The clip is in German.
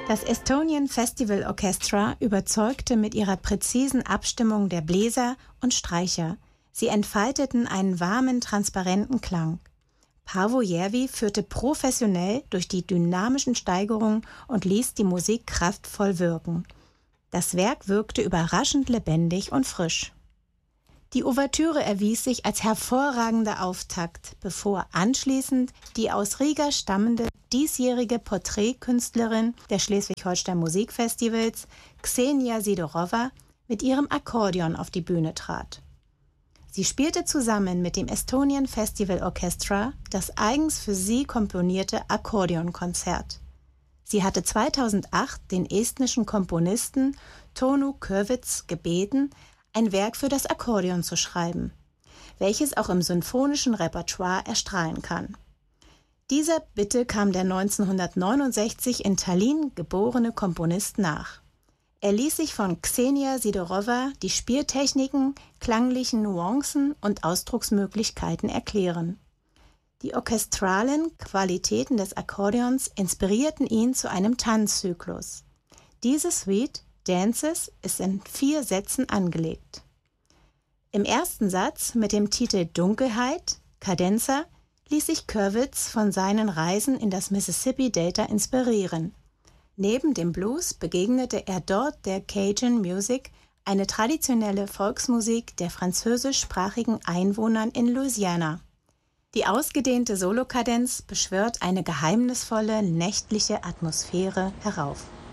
Das Estonian Festival Orchestra überzeugte mit ihrer präzisen Abstimmung der Bläser und Streicher. Sie entfalteten einen warmen, transparenten Klang. Paavo Järvi führte professionell durch die dynamischen Steigerungen und ließ die Musik kraftvoll wirken. Das Werk wirkte überraschend lebendig und frisch. Die Ouvertüre erwies sich als hervorragender Auftakt, bevor anschließend die aus Riga stammende diesjährige Porträtkünstlerin der Schleswig-Holstein Musikfestivals, Ksenia Sidorova, mit ihrem Akkordeon auf die Bühne trat. Sie spielte zusammen mit dem Estonian Festival Orchestra das eigens für sie komponierte Akkordeonkonzert. Sie hatte 2008 den estnischen Komponisten Tõnu Kõrvits gebeten, ein Werk für das Akkordeon zu schreiben, welches auch im sinfonischen Repertoire erstrahlen kann. Dieser Bitte kam der 1969 in Tallinn geborene Komponist nach. Er ließ sich von Ksenia Sidorova die Spieltechniken, klanglichen Nuancen und Ausdrucksmöglichkeiten erklären. Die orchestralen Qualitäten des Akkordeons inspirierten ihn zu einem Tanzzyklus. Diese Suite Dances ist in 4 Sätzen angelegt. Im ersten Satz mit dem Titel Dunkelheit, Cadenza, ließ sich Kõrvits von seinen Reisen in das Mississippi-Delta inspirieren. Neben dem Blues begegnete er dort der Cajun Music, eine traditionelle Volksmusik der französischsprachigen Einwohnern in Louisiana. Die ausgedehnte Solokadenz beschwört eine geheimnisvolle, nächtliche Atmosphäre herauf.